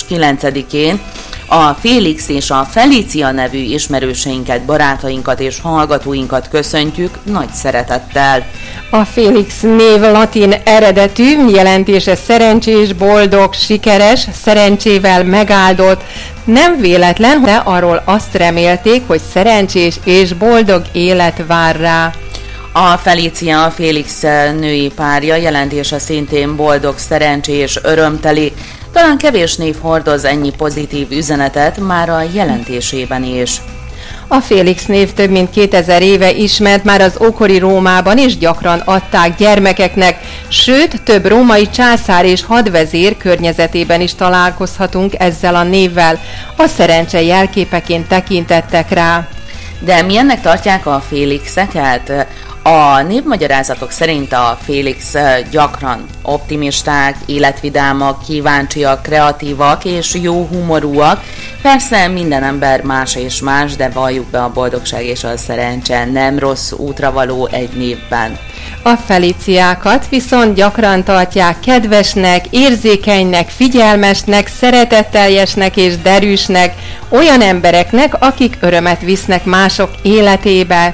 9-én a Félix és a Felícia nevű ismerőseinket, barátainkat és hallgatóinkat köszöntjük nagy szeretettel. A Félix név latin eredetű, jelentése szerencsés, boldog, sikeres, szerencsével megáldott. Nem véletlen, de arról azt remélték, hogy szerencsés és boldog élet vár rá. A Felícia, a Félix női párja, jelentése szintén boldog, szerencsés, örömteli. Talán kevés név hordoz ennyi pozitív üzenetet már a jelentésében is. A Félix név több mint 2000 éve ismert már az ókori Rómában, és gyakran adták gyermekeknek, sőt, több római császár és hadvezér környezetében is találkozhatunk ezzel a névvel. A szerencse jelképeként tekintettek rá. De milyennek tartják a Félixeket? A névmagyarázatok szerint a Félix gyakran optimisták, életvidámak, kíváncsiak, kreatívak és jó humorúak. Persze minden ember más és más, de valljuk be, a boldogság és a szerencse nem rossz útra való egy névben. A Felíciákat viszont gyakran tartják kedvesnek, érzékenynek, figyelmesnek, szeretetteljesnek és derűsnek, olyan embereknek, akik örömet visznek mások életébe.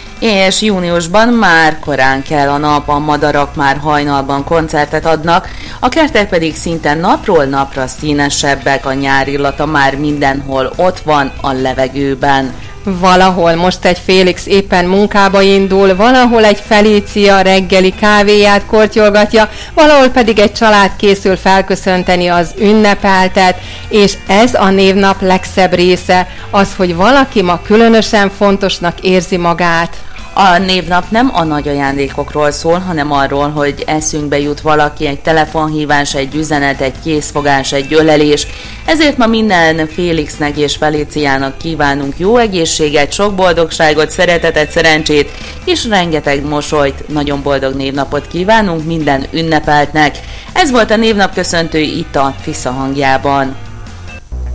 És júniusban már korán kell a nap, a madarak már hajnalban koncertet adnak, a kertek pedig szinte napról napra színesebbek, a nyár illata már mindenhol ott van a levegőben. Valahol most egy Félix éppen munkába indul, valahol egy Felícia reggeli kávéját kortyolgatja, valahol pedig egy család készül felköszönteni az ünnepeltet, és ez a névnap legszebb része, az, hogy valaki ma különösen fontosnak érzi magát. A névnap nem a nagy ajándékokról szól, hanem arról, hogy eszünkbe jut valaki, egy telefonhívás, egy üzenet, egy készfogás, egy ölelés. Ezért ma minden Félixnek és Felíciának kívánunk jó egészséget, sok boldogságot, szeretetet, szerencsét és rengeteg mosolyt. Nagyon boldog névnapot kívánunk minden ünnepeltnek. Ez volt a névnap köszöntő itt a Tisza hangjában.